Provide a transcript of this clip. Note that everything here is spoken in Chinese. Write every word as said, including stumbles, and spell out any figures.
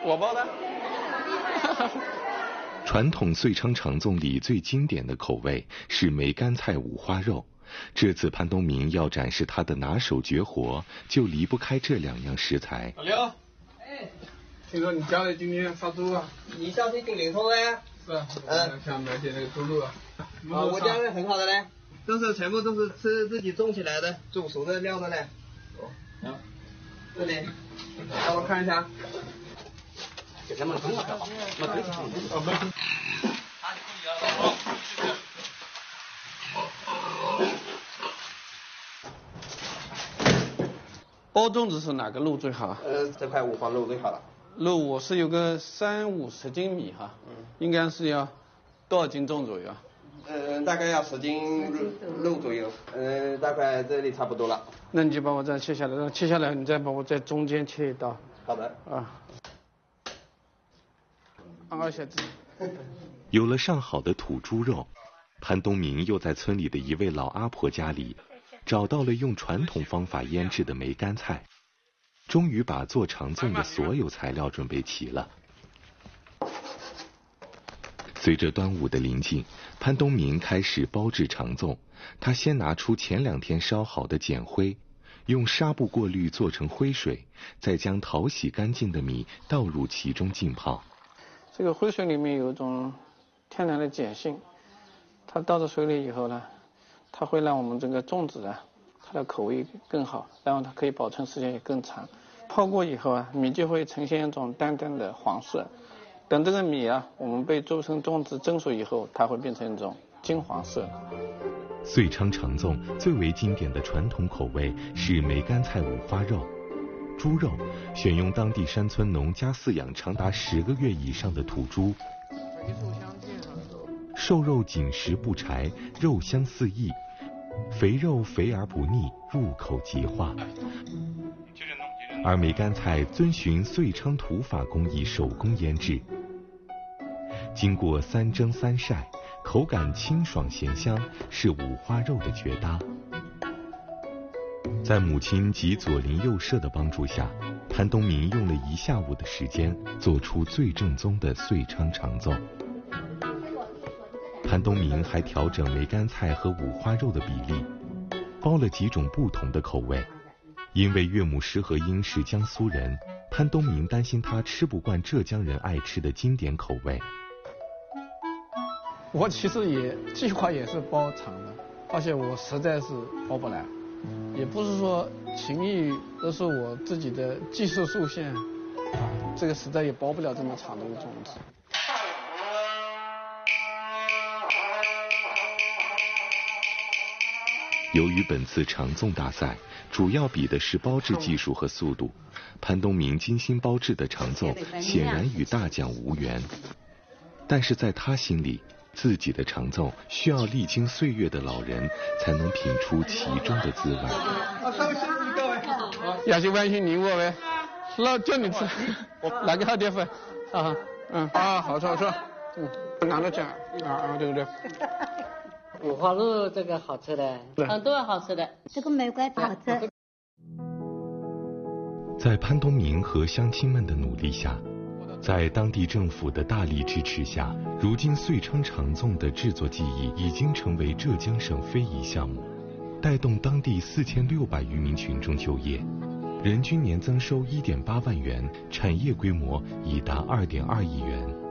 我包的。 传统遂昌长粽里最经典的口味是梅干菜五花肉。这次潘东明要展示他的拿手绝活，就离不开这两样食材。 老刘，哎，听说你家里今天杀猪啊？ 你上次就领头呗。 是啊，嗯，想买些那个猪肉啊。 啊，我家人很好的嘞，都是全部都是吃自己种起来的，煮熟的料的嘞。 哦，行， 这里， 让我看一下。 给他们很好，那可以。 哦，没事。 包粽子是哪个肉最好啊？ 呃，这块五花肉最好了。 肉我是有个三五十斤米哈，嗯，应该是要多少斤重左右啊？ 呃，大概要十斤肉肉左右，呃，大概这里差不多了。 那你就把我这样切下来，然后切下来你再把我在中间切一刀。 好的。 啊。二下子。 有了上好的土猪肉，潘东明又在村里的一位老阿婆家里找到了用传统方法腌制的梅干菜，终于把做长粽的所有材料准备齐了。随着端午的临近，潘东明开始包制长粽。他先拿出前两天烧好的碱灰，用纱布过滤做成灰水，再将淘洗干净的米倒入其中浸泡。 这个灰水里面有一种天然的碱性，它倒到水里以后呢，它会让我们这个粽子啊，它的口味更好，然后它可以保存时间也更长。泡过以后啊，米就会呈现一种淡淡的黄色。等这个米啊，我们被做成粽子蒸熟以后，它会变成一种金黄色。 遂昌长粽最为经典的传统口味是梅干菜五花肉。猪肉选用当地山村农家饲养长达十个月以上的土猪，瘦肉紧实不柴，肉香四溢，肥肉肥而不腻，入口即化。而梅干菜遵循遂昌土法工艺手工腌制，经过三蒸三晒，口感清爽咸香，是五花肉的绝搭。在母亲及左邻右舍的帮助下，潘东明用了一下午的时间做出最正宗的遂昌长粽。潘东明还调整梅干菜和五花肉的比例，包了几种不同的口味。因为岳母石和英是江苏人，潘东明担心他吃不惯浙江人爱吃的经典口味。 我其实也计划也是包长的，而且我实在是包不来，也不是说情谊，而是我自己的技术受限，啊，这个实在也包不了这么长的粽子。 由于本次长粽大赛主要比的是包制技术和速度，潘东明精心包制的长粽显然与大奖无缘。但是在他心里，自己的长粽需要历经岁月的老人才能品出其中的滋味。 要去关心你我呗，老叫你吃，拿给他点粉啊，嗯啊，好吃好吃，嗯，拿着讲啊啊，对不对？ 五花肉这个好吃的，很多好吃的， 这个梅干好吃。 在潘东明和乡亲们的努力下，在当地政府的大力支持下，如今遂昌长粽的制作技艺已经成为浙江省非遗项目，带动当地四千六百余名群众就业，人均年增收一点八万元，产业规模已达二点二亿元。